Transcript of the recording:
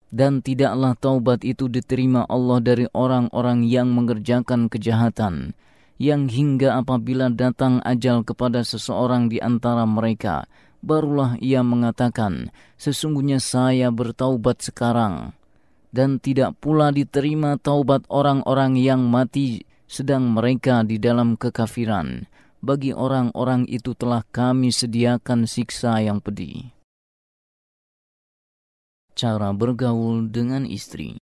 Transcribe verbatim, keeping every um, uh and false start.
Dan tidaklah taubat itu diterima Allah dari orang-orang yang mengerjakan kejahatan, yang hingga apabila datang ajal kepada seseorang di antara mereka, barulah ia mengatakan, sesungguhnya saya bertaubat sekarang. Dan tidak pula diterima taubat orang-orang yang mati sedang mereka di dalam kekafiran. Bagi orang-orang itu telah kami sediakan siksa yang pedih. Cara bergaul dengan istri.